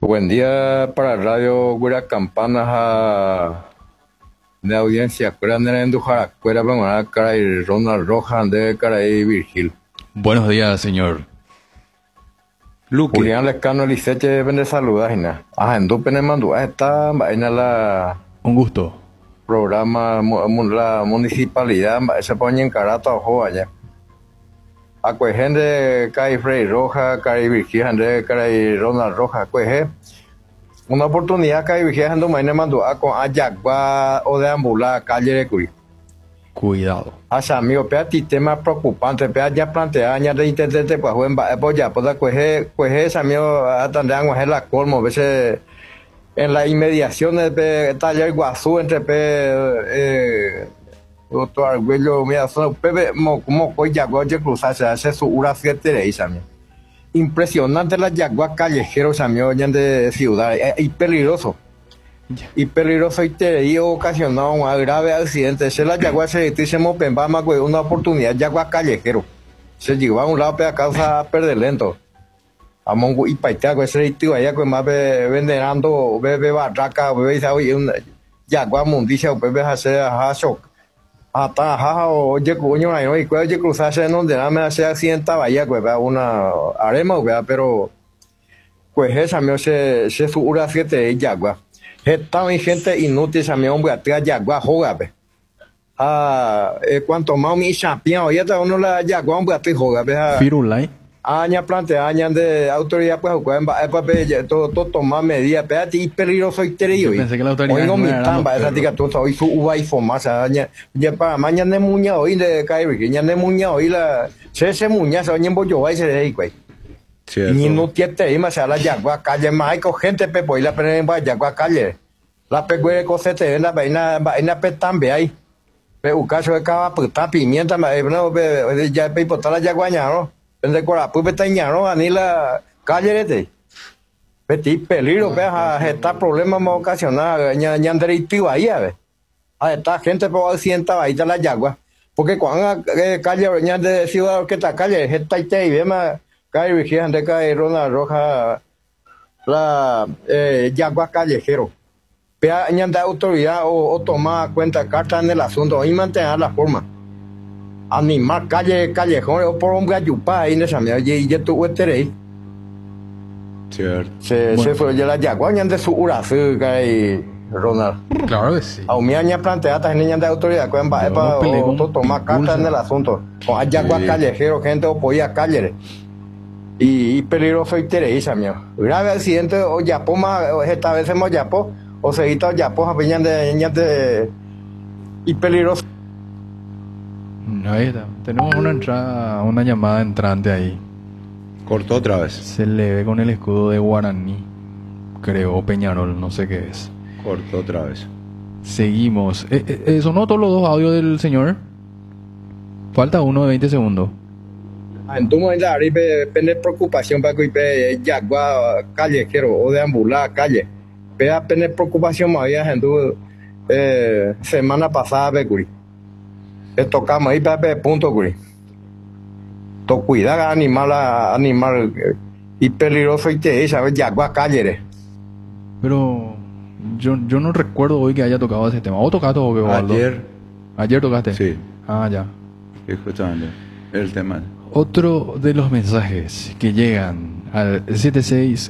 Buen día para Radio Guira Campana de audiencia. Cuera de Endujara, Cuera Bangara, Caray Ronald Rojas, de Caray Virgil. Buenos días, señor. Luque. Julián Lescano Liceche vende saludas y nada. En Dupene Mandúa está en la Un gusto. programa la municipalidad se pone en Carato ojo allá. Gente Caray Frey Roja, Caray Virgil, de Caray Ronald Rojas, una oportunidad Caray Virgil ando mañana Mandúa con Ayagua o de Ambula calle de Curí. Cuidado. Asa amigo, pea ti tema preocupante, pea ya plantea ya de intendente pues buen ya pues cueje amigo atandean la colmo veces en las inmediaciones de taller Guazú entre doctor Arguello mira son pepe como coy Yagua de cruzarse hace su ura 7 de esa impresionante la Yagua callejeros amigo ya de ciudad y peligroso. Y peligroso y te ocasionado un grave accidente. Se la Yagua se dice Mopembama, una oportunidad Yagua callejero. Se llegó a un lado para causa perder lento. A Mongo y Paitago, ese tío allá con más venderando, bebe barraca, bebe un Yagua mundicia, bebe hacer a shock. Hasta jaja, oye, coño, no hay cuello cruzarse en donde nada me hace accidente, vaya, una arema, pero pues esa me se sura 7 de Yagua. Esta gente inútil, esa mi hombre, atrás Yagua, joga, cuanto más mi champion, ya está uno la Yagua, hombre, atrás joga, Firulai. Aña plantea, aña de autoridad, pues, todo tomar medidas, y peligroso y Yo pensé que la autoridad oigo mi no era tamba, los esa tica, tú hoy su uva y fomasa, ya para mañana de muña hoy de Caibri, ya de muña hoy la, se muña, se oye en bollo, y se de ahí, güey. Y no tiene y más a la Yagua calle más hay con gente pepo y la pena en Yagua calle la pegüe cosete en la vaina petambe ahí pero caso de cada puta pimienta no ya pepo la Yaguaña no vende cora pues petaña no ani la calle de petit peligro a esta problema más ocasional ñanderitivo ahí a ver a esta gente por accidenta ahí de la Yagua porque cuando calle de ciudad que esta calle esta y ve más Caray Virgil de Caray Ronald Roja la Yagua callejero. Pea ñanda autoridad o tomar cuenta carta en el asunto y mantener la forma. Animar callejón o por un gallupá ahí en esa mía y ya tuvo este Cierto. Se fue ya la Yagua ñanda su urazo Caray Ronald. Claro que sí. A un ñanda plantea esta ñanda autoridad con para tomar carta en el asunto. Con Yagua callejero gente o podía calle. Y peligroso y teresa mío. Grave accidente o yapo más esta vez hemos yapo o seguita yapo a peña de y peligroso. Ahí está. Tenemos una entrada, una llamada entrante ahí. Cortó otra vez. Se le ve con el escudo de Guaraní. Creo, Peñarol, no sé qué es. Cortó otra vez. Seguimos. ¿Sonó todos los dos audios del señor? Falta uno de 20 segundos. En tu momento arriba pende preocupación para que Yagua callejero o de ambular calle. Pero pende preocupación más había en tu semana pasada becuri. Tocamos ahí para punto curi. To cuidar animal y peligroso y te sabe Yagua calle. Pero yo no recuerdo hoy que haya tocado ese tema. ¿O tocaste o qué? ¿Ayer tocaste? Sí. Ah, ya. Justamente el tema. Otro de los mensajes que llegan al 76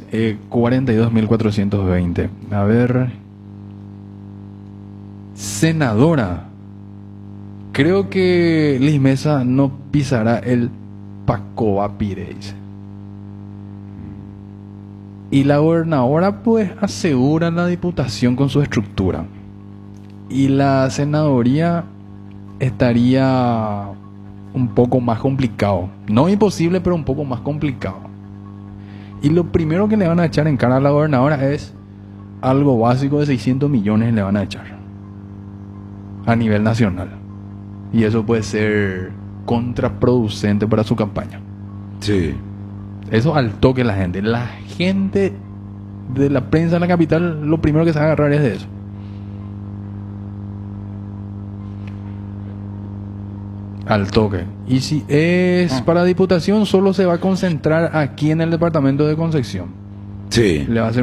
42420. A ver. Senadora. Creo que Liz Mesa no pisará el Pacobapire, dice. Y la gobernadora pues asegura la diputación con su estructura. Y la senadoría estaría un poco más complicado. No imposible, pero un poco más complicado. Y lo primero que le van a echar en cara a la gobernadora es algo básico de 600 millones le van a echar a nivel nacional. Y eso puede ser contraproducente para su campaña. Sí. Eso al toque la gente. La gente de la prensa en la capital, lo primero que se va a agarrar es de eso. Al toque. Y si es para diputación, solo se va a concentrar aquí en el departamento de Concepción. Sí. Le va a hacer